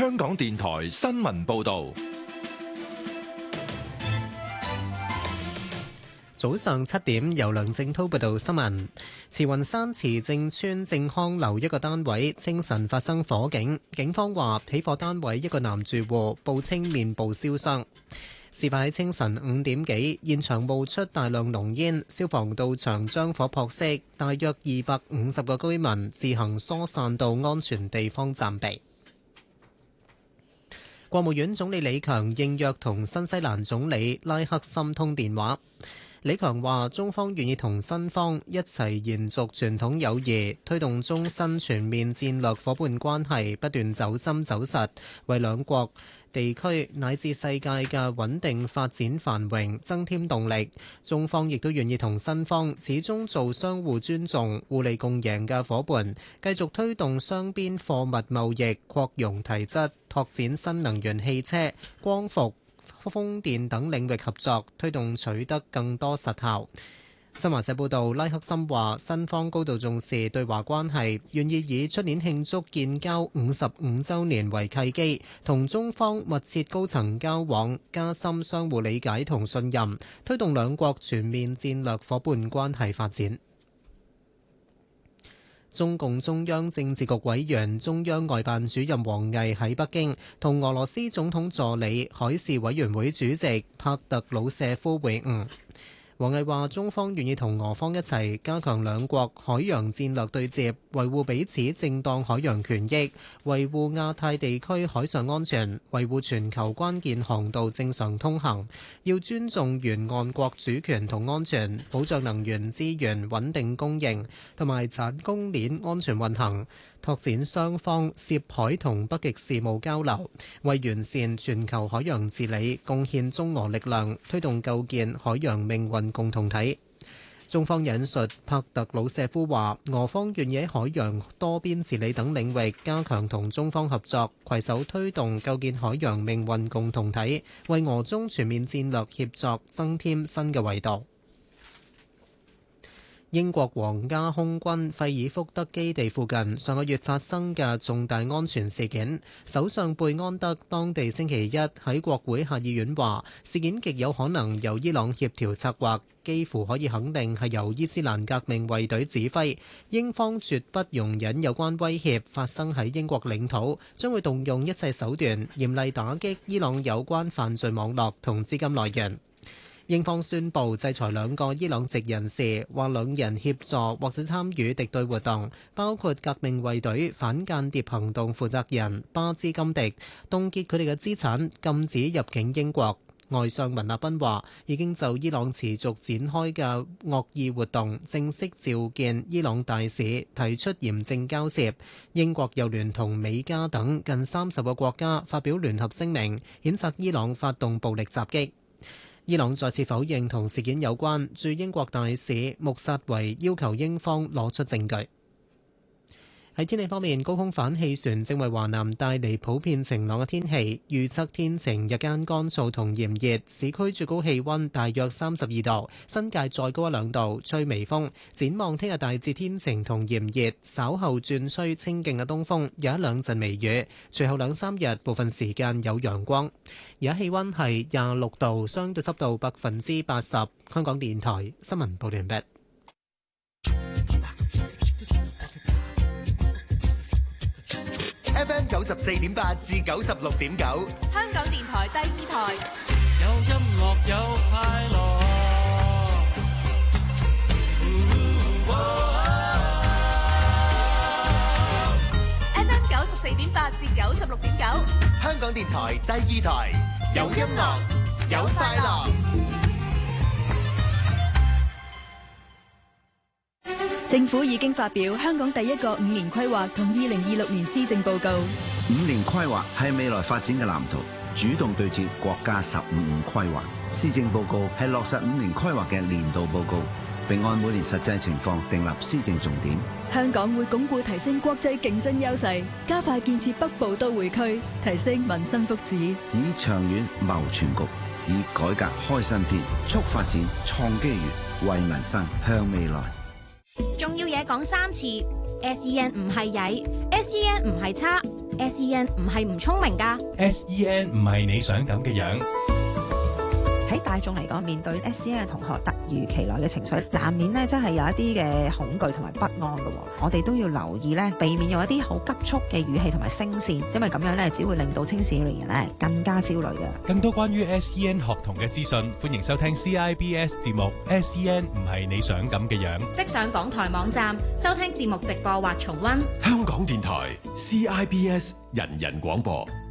香港電台新聞報道。 早上7點，由梁正滔報道新聞。慈雲山慈正邨正康樓一個單位清晨發生火警，警方話起火單位一個男住戶報稱面部燒傷。事發喺清晨5點幾，現場冒出大量濃煙，消防到場將火撲熄，大約250個居民自行疏散到安全地方暫避。國務院總理李強應約同新西蘭總理拉克森通電話。李強話：中方願意同新方一齊延續傳統友誼，推動中新全面戰略夥伴關係不斷走深走實，為兩國地區乃至世界嘅穩定發展繁榮增添動力。中方亦都願意同新方始終做相互尊重、互利共贏嘅夥伴，繼續推動雙邊貨物貿易擴容提質，拓展新能源汽車、光伏、風電等領域合作，推動取得更多實效。新華社報道，拉克森話新方高度重視對華關係，願意以出年慶祝建交55週年為契機，同中方密切高層交往，加深相互理解同信任，推動兩國全面戰略夥伴關係發展。中共中央政治局委員、中央外辦主任王毅喺北京同俄羅斯總統助理、海事委員會主席帕特魯舍夫會晤。王毅話：中方願意同俄方一齊加強兩國海洋戰略對接，維護彼此正當海洋權益，維護亞太地區海上安全，維護全球關鍵航道正常通行。要尊重沿岸國主權同安全，保障能源資源穩定供應，同埋產供鏈安全運行。拓展雙方涉海同北極事務交流，為完善全球海洋治理貢獻中俄力量，推動構建海洋命運共同體。中方引述帕特魯舍夫話：俄方願意喺海洋多邊治理等領域加強同中方合作，攜手推動構建海洋命運共同體，為俄中全面戰略協作增添新嘅維度。英國皇家空軍費爾福德基地附近上個月發生嘅重大安全事件，首相貝安德當地星期一喺國會下議院話，事件極有可能由伊朗協調策劃，幾乎可以肯定係由伊斯蘭革命衛隊指揮。英方絕不容忍有關威脅發生喺英國領土，將會動用一切手段嚴厲打擊伊朗有關犯罪網絡同資金來源。英方宣布制裁2個伊朗籍人士，話2人協助或者參與敵對活動，包括革命衛隊反間諜行動負責人巴茲金迪，凍結佢哋嘅資產，禁止入境英國。外相文納賓話已經就伊朗持續展開嘅惡意活動正式召見伊朗大使，提出嚴正交涉。英國又聯同美加等近30個國家發表聯合聲明，譴責伊朗發動暴力襲擊。伊朗再次否認同事件有關，駐英國大使穆薩維要求英方攞出證據。喺天氣方面，高空反氣旋正為華南帶嚟普遍晴朗嘅天氣，預測天晴，日間乾燥同炎熱，市區最高氣溫大約32度，新界再高1-2度，吹微風。展望聽日大致天晴同炎熱，稍後轉吹清勁嘅東風，有1-2陣微雨，隨後2-3日部分時間有陽光。而家氣溫係26度，相對濕度80%。香港電台新聞報道完畢。 FM 94.8至96.9， 香港電台第2台， 有音樂有快樂。 FM 94.8至96.9， 香港電台第2台，有音樂有快樂。 政府已經發表香港第一個5年規劃同2026年施政報告。 5年規劃係未來發展嘅藍圖，主動對接國家15五規劃。施政報告係落實5年規劃嘅年度報告，並按每年實際情況訂立施政重點。 香港會鞏固提升國際競爭優勢，加快建設北部都會區，提升民生福祉， 以長遠謀全局，以改革開新篇，促發展創機遇，為民生向未來。 重要嘢講3次 ，SEN 唔係曳 ，SEN 唔係差 SEN 唔係唔聰明㗎。 SEN 唔係你想咁嘅樣。 喺大眾嚟講，面對 SEN 嘅同學突如其來嘅情緒，難免咧真係有一啲嘅恐懼同埋不安嘅。我哋都要留意咧，避免用一啲好急促嘅語氣同埋聲線，因為咁樣咧只會令到青少年人咧更加焦慮嘅。 更多關於 SEN 學童嘅資訊，歡迎收聽 CIBS 節目 SEN 唔係你想咁嘅樣。 即上港台網站收聽節目直播或重溫。 香港電台 CIBS 人人廣播。